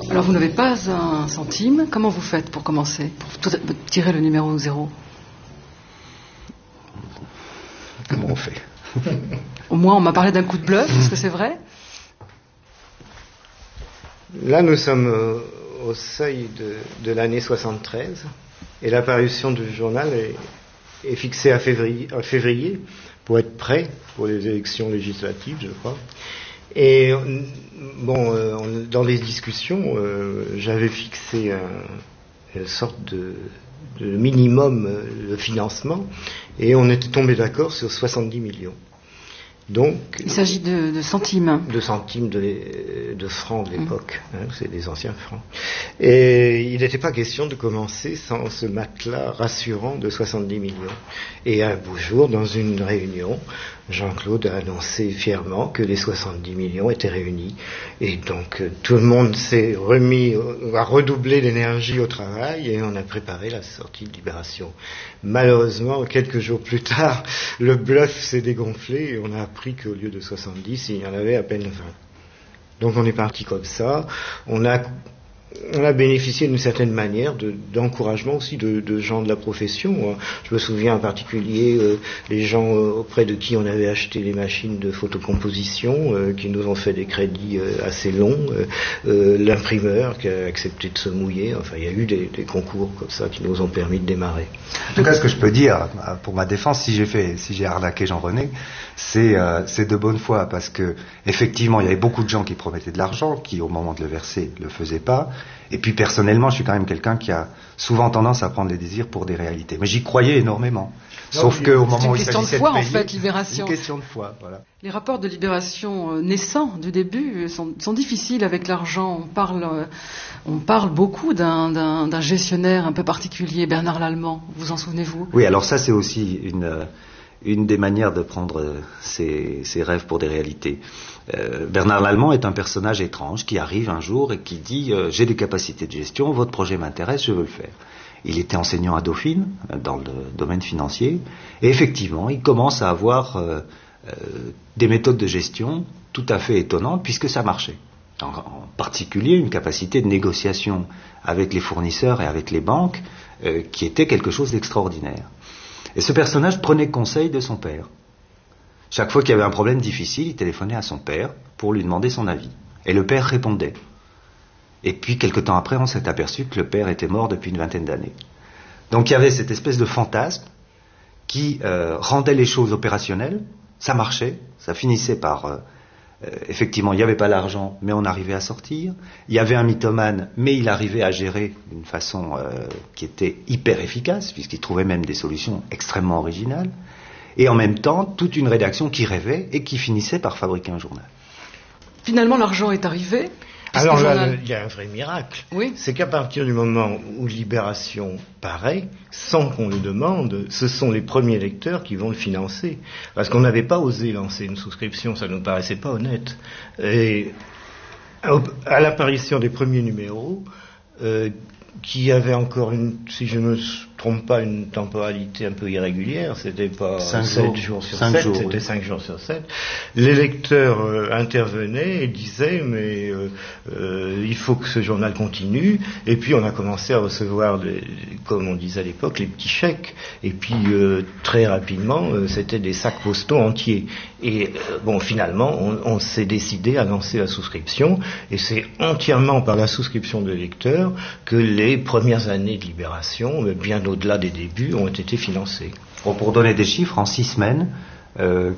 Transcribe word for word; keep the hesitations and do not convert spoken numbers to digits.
Alors vous n'avez pas un centime. Comment vous faites pour commencer, pour tout, tirer le numéro zéro? Comment on fait? Au moins on m'a parlé d'un coup de bluff. Est-ce que c'est vrai? Là nous sommes euh, au seuil de, de l'année soixante-treize et la parution du journal est, est fixée à février, à février pour être prêt pour les élections législatives, je crois. Et bon, euh, on, dans les discussions, euh, j'avais fixé un, une sorte de, de minimum euh, de financement, et on était tombé d'accord sur soixante-dix millions. Donc, il s'agit de, de centimes. De centimes de, de francs de l'époque, mmh. hein, c'est des anciens francs. Et il n'était pas question de commencer sans ce matelas rassurant de soixante-dix millions. Et un beau jour, dans une réunion, Jean-Claude a annoncé fièrement que les soixante-dix millions étaient réunis. Et donc euh, tout le monde s'est remis, euh, a redoublé l'énergie au travail et on a préparé la sortie de Libération. Malheureusement, quelques jours plus tard, le bluff s'est dégonflé et on a appris qu'au lieu de soixante-dix, il y en avait à peine vingt. Donc on est parti comme ça. On a On a bénéficié d'une certaine manière de, d'encouragement aussi de, de gens de la profession. Je me souviens en particulier euh, les gens euh, auprès de qui on avait acheté les machines de photocomposition, euh, qui nous ont fait des crédits euh, assez longs, euh, euh, l'imprimeur qui a accepté de se mouiller. Enfin, il y a eu des, des concours comme ça qui nous ont permis de démarrer. En tout cas, ce que je peux dire pour ma défense, si j'ai fait, si j'ai arnaqué Jean-René, c'est, euh, c'est de bonne foi, parce que effectivement, il y avait beaucoup de gens qui promettaient de l'argent, qui au moment de le verser le faisaient pas. Et puis personnellement, je suis quand même quelqu'un qui a souvent tendance à prendre les désirs pour des réalités. Mais j'y croyais énormément. Non, Sauf qu'au moment où il s'agissait de payer... C'est une question de foi, en fait, Libération. C'est une question de foi, voilà. Les rapports de Libération euh, naissants du début sont, sont difficiles avec l'argent. On parle, euh, on parle beaucoup d'un, d'un, d'un gestionnaire un peu particulier, Bernard Lallemand. Vous en souvenez-vous? Oui, alors ça, c'est aussi une... Euh, une des manières de prendre ses, ses rêves pour des réalités. Euh, Bernard Lallemand est un personnage étrange qui arrive un jour et qui dit euh, « J'ai des capacités de gestion, votre projet m'intéresse, je veux le faire ». Il était enseignant à Dauphine, dans le domaine financier, et effectivement, il commence à avoir euh, euh, des méthodes de gestion tout à fait étonnantes, puisque ça marchait. En, en particulier, une capacité de négociation avec les fournisseurs et avec les banques, euh, qui était quelque chose d'extraordinaire. Et ce personnage prenait conseil de son père. Chaque fois qu'il y avait un problème difficile, il téléphonait à son père pour lui demander son avis. Et le père répondait. Et puis, quelque temps après, on s'est aperçu que le père était mort depuis une vingtaine d'années. Donc il y avait cette espèce de fantasme qui euh, rendait les choses opérationnelles. Ça marchait, ça finissait par... Euh, euh, effectivement, il n'y avait pas l'argent, mais on arrivait à sortir. Il y avait un mythomane, mais il arrivait à gérer d'une façon euh, qui était hyper efficace, puisqu'il trouvait même des solutions extrêmement originales. Et en même temps, toute une rédaction qui rêvait et qui finissait par fabriquer un journal. Finalement, l'argent est arrivé. Alors là, il y a un vrai miracle. Oui. C'est qu'à partir du moment où Libération paraît, sans qu'on le demande, ce sont les premiers lecteurs qui vont le financer. Parce qu'on n'avait pas osé lancer une souscription, ça ne nous paraissait pas honnête. Et à l'apparition des premiers numéros, euh, qui avaient encore une, si je ne me trompe pas, une temporalité un peu irrégulière, c'était pas sept jours sur sept, c'était cinq jours sur sept. Les lecteurs euh, intervenaient et disaient mais euh, euh, il faut que ce journal continue. Et puis on a commencé à recevoir, les, comme on disait à l'époque, les petits chèques. Et puis euh, très rapidement, euh, c'était des sacs postaux entiers. Et euh, bon, finalement, on, on s'est décidé à lancer la souscription. Et c'est entièrement par la souscription de lecteurs que les premières années de Libération, bien au-delà des débuts, ont été financées. Bon, pour donner des chiffres, en six semaines, euh,